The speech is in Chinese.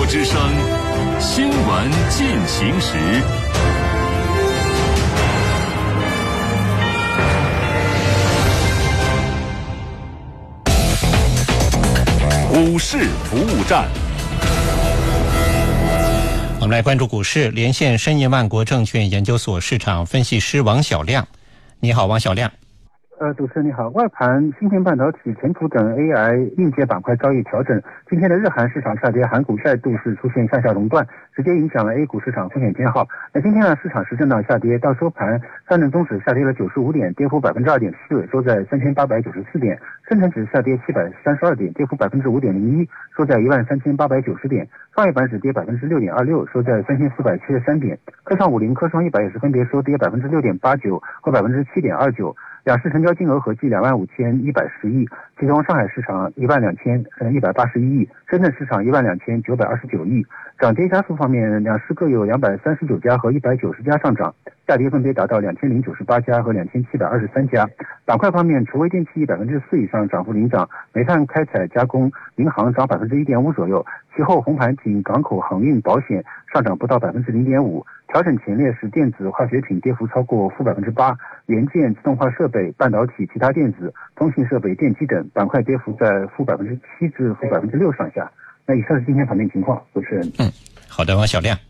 之声，新闻进行时。股市服务站， 我们来关注股市，连线申银万国证券研究所市场分析师王小亮。你好，王小亮。 主持人你好，外盘芯片半导体、存储等 AI 硬件板块遭遇调整，今天的日韩市场下跌，韩股再度是出现向下熔断，直接影响了 A 股市场风险偏好。那今天呢，市场是震荡下跌，到收盘，上证综指下跌了95点，跌幅 2.4%， 收在3894点；深成指下跌732点，跌幅 5.01%， 收在13890点；创业板指跌 6.26%， 收在3473点；科创50、科创100也是分别收跌 6.89% 和 7.29%。两市成交金额合计25110亿，其中上海市场12181亿，深圳市场12929亿。涨跌家数方面，两市各有239家和190家上涨，下跌分别达到2098家和2723家。板块方面，除微电器4%以上涨幅领涨，煤炭开采加工、银行涨 1.5% 左右，其后红盘景、港口、航运、保险上涨不到 0.5%。调整前列是电子、化学品跌幅超过-8%，元件、自动化设备、半导体、其他电子、通信设备、电机等板块跌幅在-7%至-6%上下。那以上是今天盘面情况，主持人。 好的，王小亮。